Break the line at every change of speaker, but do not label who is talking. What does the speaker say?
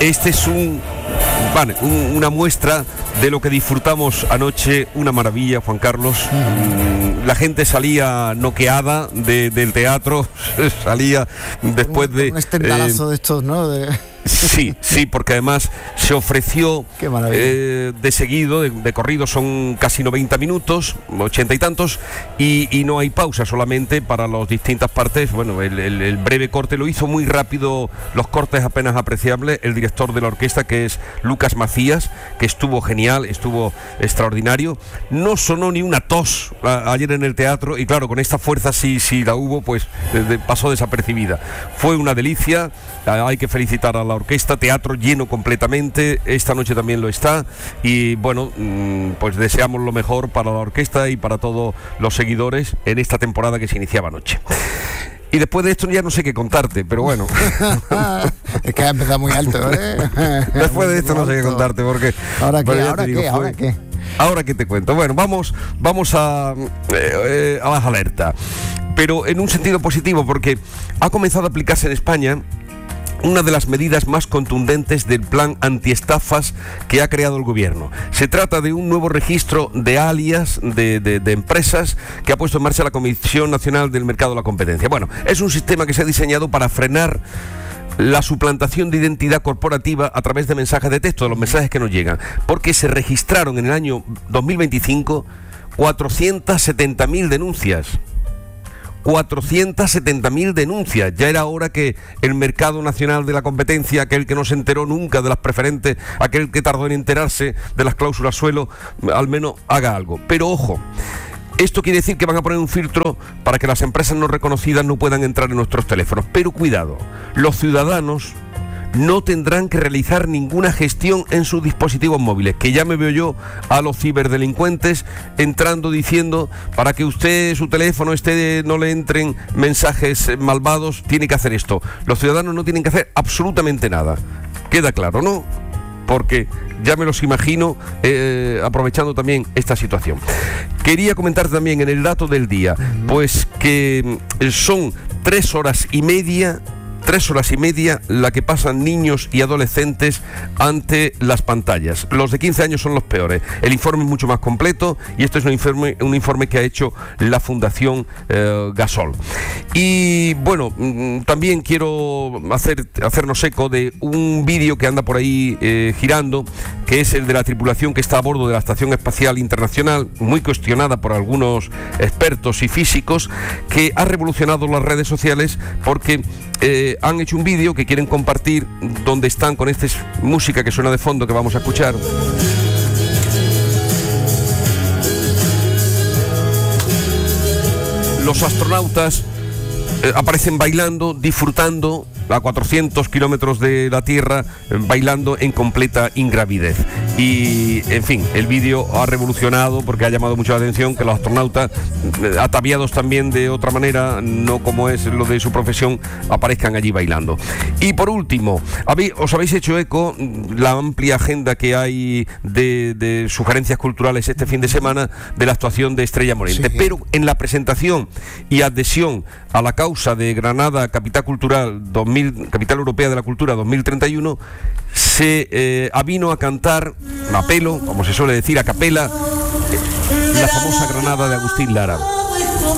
este es una muestra de lo que disfrutamos anoche, una maravilla, Juan Carlos. La gente salía noqueada del teatro, salía después de...
Un estendalazo de estos, ¿no?
Sí, porque además se ofreció de seguido, de corrido, son casi 90 minutos, 80 y tantos, y no hay pausa, solamente para las distintas partes. Bueno, el breve corte lo hizo muy rápido, los cortes apenas apreciables, el director de la orquesta, que es Lucas Macías, que estuvo genial, estuvo extraordinario. No sonó ni una tos ayer en el teatro, y claro, con esta fuerza sí la hubo, pues pasó desapercibida. Fue una delicia, hay que felicitar a la orquesta, teatro lleno completamente, esta noche también lo está, y bueno, pues deseamos lo mejor para la orquesta y para todos los seguidores en esta temporada que se iniciaba anoche. Y después de esto ya no sé qué contarte, pero bueno.
Es que ha empezado muy alto, ¿eh?
Después de esto no sé qué contarte, porque...
¿Ahora qué?
Ahora qué te cuento. Bueno, vamos a las alertas, pero en un sentido positivo, porque ha comenzado a aplicarse en España una de las medidas más contundentes del plan antiestafas que ha creado el gobierno. Se trata de un nuevo registro de alias de empresas que ha puesto en marcha la Comisión Nacional del Mercado de la Competencia. Bueno, es un sistema que se ha diseñado para frenar la suplantación de identidad corporativa a través de mensajes de texto, de los mensajes que nos llegan, porque se registraron en el año 2025 470.000 denuncias. 470.000 denuncias. Ya era hora que el Mercado Nacional de la Competencia, aquel que no se enteró nunca de las preferentes, aquel que tardó en enterarse de las cláusulas suelo, al menos haga algo. Pero ojo, esto quiere decir que van a poner un filtro para que las empresas no reconocidas no puedan entrar en nuestros teléfonos. Pero cuidado, los ciudadanos no tendrán que realizar ninguna gestión en sus dispositivos móviles, que ya me veo yo a los ciberdelincuentes entrando diciendo, para que usted, su teléfono no le entren mensajes malvados, tiene que hacer esto. Los ciudadanos no tienen que hacer absolutamente nada. ¿Queda claro, no? Porque ya me los imagino aprovechando también esta situación. Quería comentar también en el dato del día, pues que son 3 horas y media la que pasan niños y adolescentes ante las pantallas. Los de 15 años son los peores. El informe es mucho más completo, y este es un informe que ha hecho la Fundación Gasol. Y bueno, también quiero hacernos eco de un vídeo que anda por ahí girando, que es el de la tripulación que está a bordo de la Estación Espacial Internacional, muy cuestionada por algunos expertos y físicos, que ha revolucionado las redes sociales porque han hecho un vídeo que quieren compartir, donde están con esta música que suena de fondo, que vamos a escuchar. Los astronautas aparecen bailando, disfrutando a 400 kilómetros de la Tierra, bailando en completa ingravidez. Y, en fin, el vídeo ha revolucionado porque ha llamado mucho la atención que los astronautas, ataviados también de otra manera, no como es lo de su profesión, aparezcan allí bailando. Y por último, os habéis hecho eco la amplia agenda que hay de sugerencias culturales este fin de semana de la actuación de Estrella Morente. Sí. Pero en la presentación y adhesión a la causa de Granada Capital Europea de la Cultura 2031, se avino a cantar a pelo, como se suele decir, a capela, la famosa Granada de Agustín Lara.